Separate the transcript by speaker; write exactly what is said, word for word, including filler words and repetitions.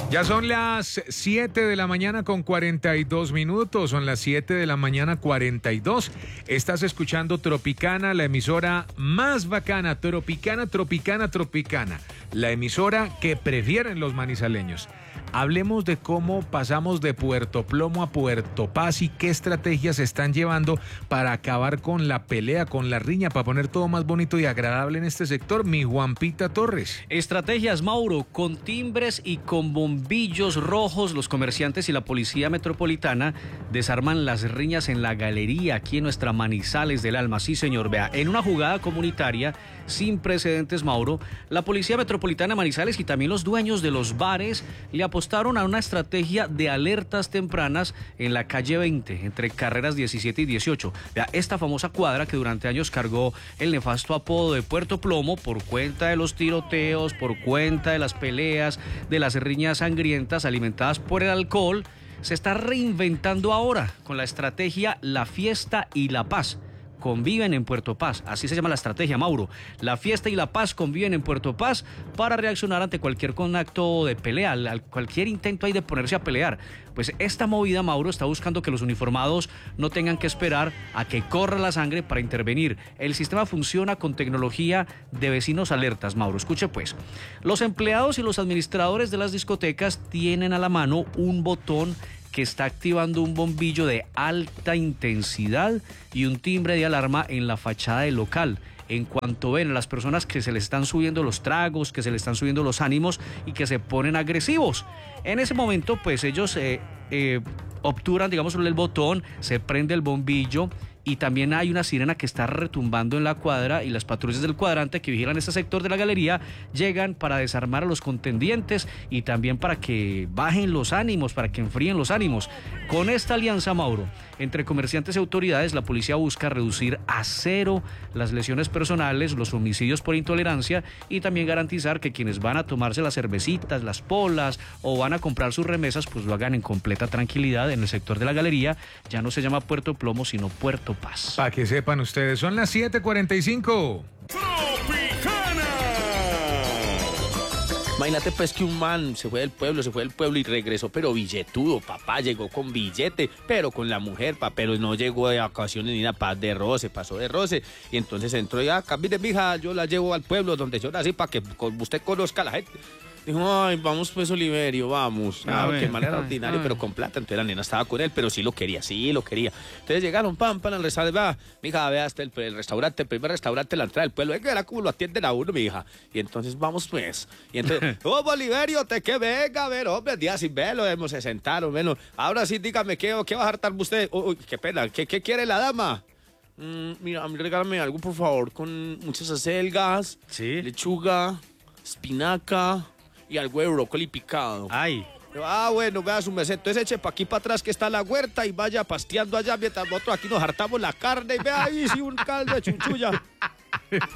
Speaker 1: Ya son las siete de la mañana con cuarenta y dos minutos, son las siete de la mañana cuarenta y dos. Estás escuchando Tropicana, la emisora más bacana, Tropicana, Tropicana, Tropicana, la emisora que prefieren los manizaleños. Hablemos de cómo pasamos de Puerto Plomo a Puerto Paz y qué estrategias se están llevando para acabar con la pelea, con la riña, para poner todo más bonito y agradable en este sector. Mi Juanpita Torres.
Speaker 2: Estrategias, Mauro, con timbres y con bombillos rojos, los comerciantes y la policía metropolitana desarman las riñas en la galería aquí en nuestra Manizales del Alma. Sí, señor, vea, en una jugada comunitaria sin precedentes, Mauro, la policía metropolitana de Manizales y también los dueños de los bares le apostaron a una estrategia de alertas tempranas en la calle veinte, entre carreras diecisiete y dieciocho. Vea, esta famosa cuadra que durante años cargó el nefasto apodo de Puerto Plomo por cuenta de los tiroteos, por cuenta de las peleas, de las riñas sangrientas alimentadas por el alcohol, se está reinventando ahora con la estrategia La Fiesta y la Paz. Conviven en Puerto Paz, así se llama la estrategia, Mauro. La fiesta y la paz conviven en Puerto Paz para reaccionar ante cualquier acto de pelea, cualquier intento ahí de ponerse a pelear. Pues esta movida, Mauro, está buscando que los uniformados no tengan que esperar a que corra la sangre para intervenir. El sistema funciona con tecnología de vecinos alertas, Mauro. Escuche pues, los empleados y los administradores de las discotecas tienen a la mano un botón que está activando un bombillo de alta intensidad y un timbre de alarma en la fachada del local. En cuanto ven a las personas que se les están subiendo los tragos, que se les están subiendo los ánimos y que se ponen agresivos, en ese momento pues ellos eh, eh, obturan, digamos, el botón, se prende el bombillo y también hay una sirena que está retumbando en la cuadra y las patrullas del cuadrante que vigilan este sector de la galería llegan para desarmar a los contendientes y también para que bajen los ánimos, para que enfríen los ánimos. Con esta alianza, Mauro, entre comerciantes y autoridades, la policía busca reducir a cero las lesiones personales, los homicidios por intolerancia y también garantizar que quienes van a tomarse las cervecitas, las polas o van a comprar sus remesas, pues lo hagan en completa tranquilidad en el sector de la galería. Ya no se llama Puerto Plomo, sino Puerto Paz.
Speaker 1: Para que sepan ustedes, son las siete cuarenta y cinco.
Speaker 3: ¡Tropicana! Imagínate pues que un man se fue del pueblo, se fue del pueblo y regresó, pero billetudo, papá, llegó con billete, pero con la mujer, papá, pero no llegó de vacaciones ni nada, paz de roce, pasó de roce, y entonces entró y acá, mire, mija, yo la llevo al pueblo donde yo nací para que usted conozca a la gente. Dijo, ay, vamos pues, Oliverio, vamos. Claro, que mal era ordinario, pero con plata. Entonces la nena estaba con él, pero sí lo quería, sí lo quería. Entonces llegaron, pam, pam, al restaurante. Va, mija, vea hasta el, el restaurante, el primer restaurante, la entrada del pueblo. Venga, era como lo atienden a uno, mi hija. Y entonces vamos pues. Y entonces, oh, Oliverio, te que venga, a ver, hombre, día sin verlo, hemos se sentaron, bueno. Ahora sí, dígame, ¿qué, qué va a hartar usted? Uy, qué pena, ¿qué, qué quiere la dama? Mm, mira, a mí regálame algo, por favor, con muchas acelgas,
Speaker 2: ¿sí?
Speaker 3: Lechuga, espinaca y algo de brócoli picado.
Speaker 2: Ay.
Speaker 3: Ah, bueno, vea su merced. Entonces eche para aquí para atrás que está la huerta y vaya pasteando allá mientras nosotros aquí nos hartamos la carne y vea ahí sí un caldo de chunchulla.